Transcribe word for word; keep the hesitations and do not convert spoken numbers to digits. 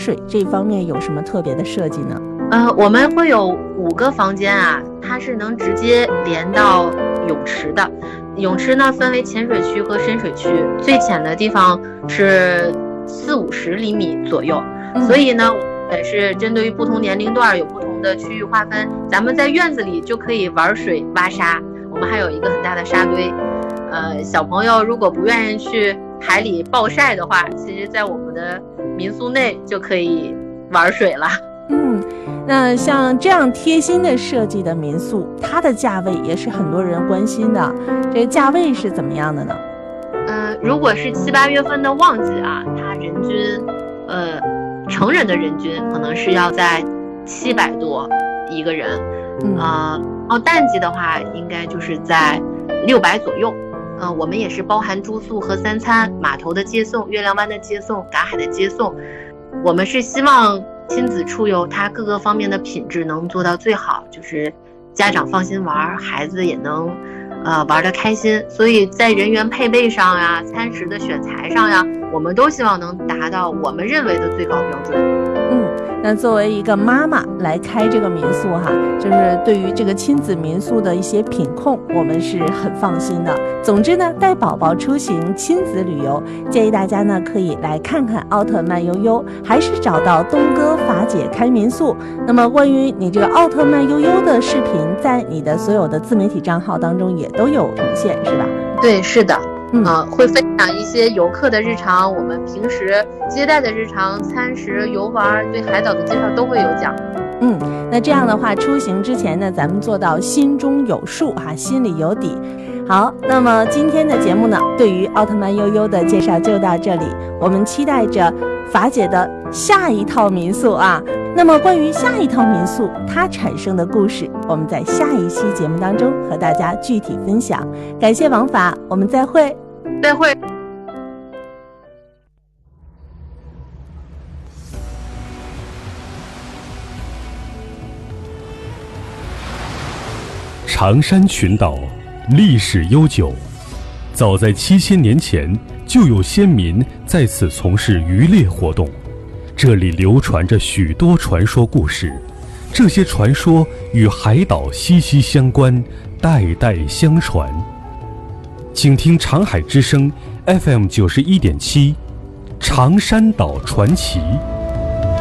水这方面有什么特别的设计呢？ 呃，我们会有五个房间啊，它是能直接连到泳池的。泳池呢分为浅水区和深水区，最浅的地方是四五十厘米左右，嗯、所以呢也是针对于不同年龄段有不同的区域划分。咱们在院子里就可以玩水挖沙，我们还有一个很大的沙堆。呃，小朋友如果不愿意去海里暴晒的话，其实在我们的民宿内就可以玩水了。 嗯，那像这样贴心的设计的民宿，它的价位也是很多人关心的。这个价位是怎么样的呢？ 呃，如果是七八月份的旺季啊，它人均，呃，成人的人均可能是要在七百多一个人，嗯、呃，哦，淡季的话应该就是在六百左右。呃，我们也是包含住宿和三餐、码头的接送、月亮湾的接送、赶海的接送。我们是希望亲子出游，它各个方面的品质能做到最好，就是家长放心玩，孩子也能呃玩得开心。所以在人员配备上呀、餐食的选材上呀，我们都希望能达到我们认为的最高标准。 嗯，那作为一个妈妈来开这个民宿哈，就是对于这个亲子民宿的一些品控，我们是很放心的。总之呢，带宝宝出行亲子旅游，建议大家呢可以来看看奥特曼悠悠，还是找到东哥法姐开民宿。那么关于你这个奥特曼悠悠的视频，在你的所有的自媒体账号当中也都有呈现，是吧？ 对，是的。 嗯、 呃，会分享一些游客的日常，我们平时接待的日常、餐食、游玩、对海岛的介绍都会有讲。 嗯，那这样的话，出行之前呢，咱们做到心中有数哈，心里有底。好，那么今天的节目呢，对于奥特曼悠悠的介绍就到这里，我们期待着法姐的下一套民宿啊。那么关于下一套民宿它产生的故事，我们在下一期节目当中和大家具体分享。感谢王法，我们再会。 再会。 长山群岛历史悠久，早在七千年前就有先民在此从事渔猎活动，这里流传着许多传说故事，这些传说与海岛息息相关，代代相传。请听长海之声 F M 九十一点七，长山岛传奇。